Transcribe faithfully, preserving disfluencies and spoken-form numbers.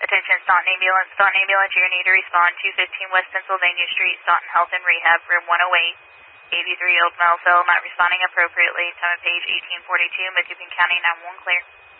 Attention, Staunton Ambulance. Staunton Ambulance, you're going to need to respond. two fifteen West Pennsylvania Street, Staunton Health and Rehab, room one oh eight. eighty-three-year-old male cell not responding appropriately. Time of page eighteen forty-two, Macoupin County nine one one clear.